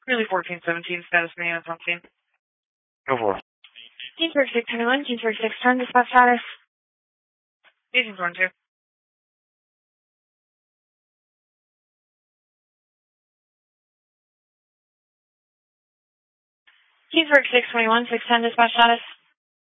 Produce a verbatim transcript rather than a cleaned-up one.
Really fourteen seventeen, status being on something. Go for it. Team thirty-six twenty-one, Team thirty-six turn, dispatch status. Agent twenty-two. Team thirty-six twenty-one, six ten, dispatch status.